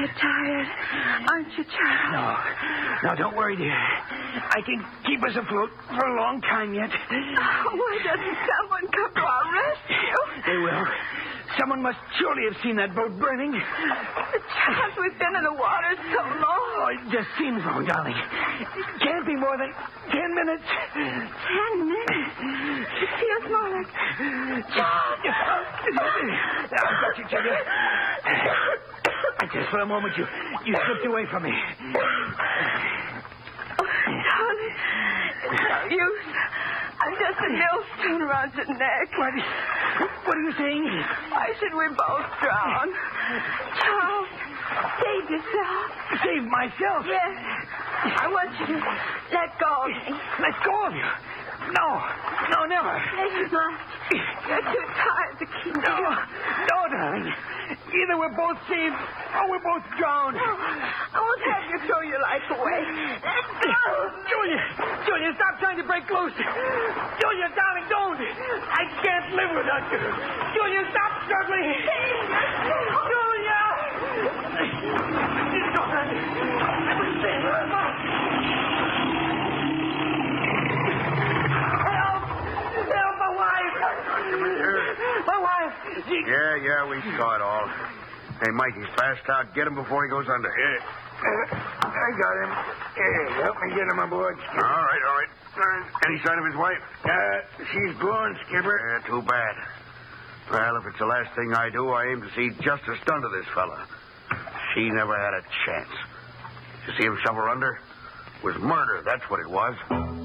You're tired, aren't you, Charles? No, don't worry, dear. I can keep us afloat for a long time yet. Why doesn't someone come to our rescue? They will. Someone must surely have seen that boat burning. Charles, we've been in the water so long. Oh, it just seems long, darling. It can't be more than 10 minutes. 10 minutes? It feels more like... I've got you, Julia. Just for a moment, you slipped away from me. Oh, darling, it's no use. I'm just a millstone around your neck. What are you saying? Why should we both drown? Charles, save yourself. Save myself? Yes. I want you to let go of me. Let go of you? No, never. Yes, you must. You're too tired to keep going. No, darling. Either we're both saved or we're both drowned. I won't have you throw your life away. Let go. Julia, stop trying to break loose. Julia, darling, don't. I can't live without you. Julia, stop struggling. Julia! It's all right. I will save her. Help, my wife. My wife. Yeah, we saw it all. Hey, Mike, he's passed out. Get him before he goes under. I got him. Here, help me get him aboard, Skipper. All right. Any sign of his wife? She's gone, Skipper. Yeah, too bad. Well, if it's the last thing I do, I aim to see justice done to this fella. She never had a chance. You see him shove her under? It was murder, that's what it was.